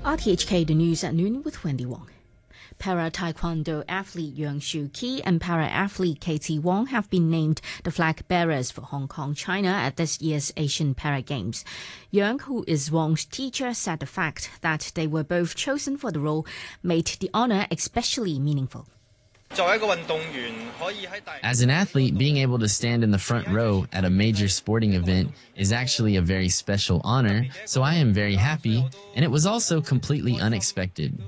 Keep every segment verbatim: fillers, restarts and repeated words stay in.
R T H K, the news at noon with Wendy Wong. Para-Taekwondo athlete Yang Shu-Ki and para-athlete Katie Wong have been named the flag bearers for Hong Kong, China at this year's Asian Para Games. Yang, who is Wong's teacher, said the fact that they were both chosen for the role made the honor especially meaningful. As an athlete, being able to stand in the front row at a major sporting event is actually a very special honor, so I am very happy, and it was also completely unexpected.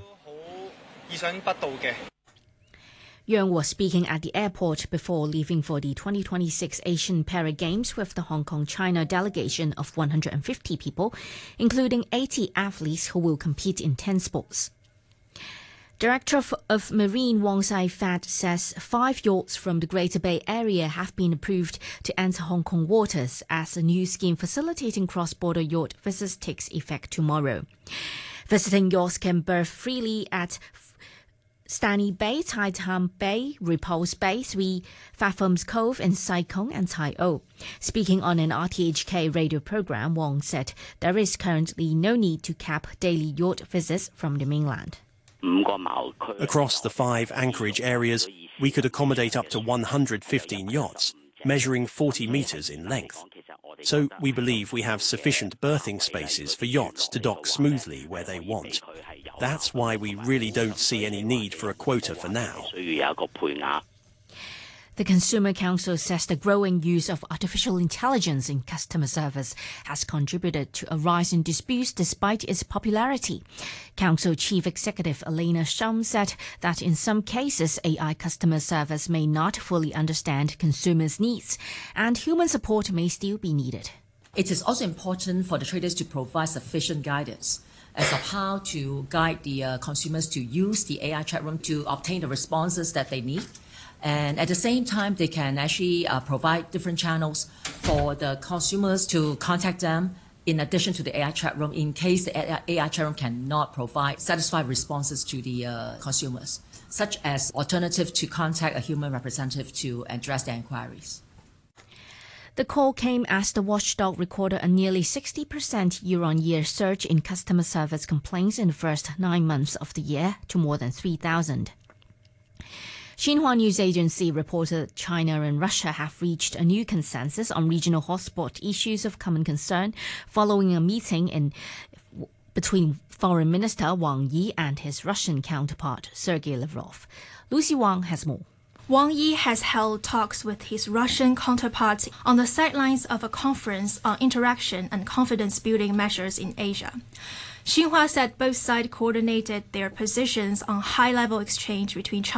Yang was speaking at the airport before leaving for the twenty twenty-six Asian Para Games with the Hong Kong-China delegation of one hundred fifty people, including eighty athletes who will compete in ten sports. Director of, of Marine Wong Sai-Fat says five yachts from the Greater Bay Area have been approved to enter Hong Kong waters as a new scheme facilitating cross-border yacht visits takes effect tomorrow. Visiting yachts can berth freely at Stanley Bay, Tai Tam Bay, Repulse Bay, Three Fathoms Cove, and Sai Kung and Tai O. Speaking on an R T H K radio program, Wong said there is currently no need to cap daily yacht visits from the mainland. Across the five anchorage areas, we could accommodate up to one hundred fifteen yachts, measuring forty metres in length. So we believe we have sufficient berthing spaces for yachts to dock smoothly where they want. That's why we really don't see any need for a quota for now. The Consumer Council says the growing use of artificial intelligence in customer service has contributed to a rise in disputes despite its popularity. Council Chief Executive Elena Shum said that in some cases A I customer service may not fully understand consumers' needs and human support may still be needed. It is also important for the traders to provide sufficient guidance as of how to guide the uh, consumers to use the A I chat room to obtain the responses that they need. And at the same time, they can actually uh, provide different channels for the consumers to contact them in addition to the A I chat room in case the A I chat room cannot provide satisfied responses to the uh, consumers, such as alternative to contact a human representative to address their inquiries. The call came as the watchdog recorded a nearly sixty percent year-on-year surge in customer service complaints in the first nine months of the year to more than three thousand. Xinhua News Agency reported China and Russia have reached a new consensus on regional hotspot issues of common concern following a meeting in, between Foreign Minister Wang Yi and his Russian counterpart, Sergei Lavrov. Lucy Wang has more. Wang Yi has held talks with his Russian counterpart on the sidelines of a conference on interaction and confidence-building measures in Asia. Xinhua said both sides coordinated their positions on high-level exchange between China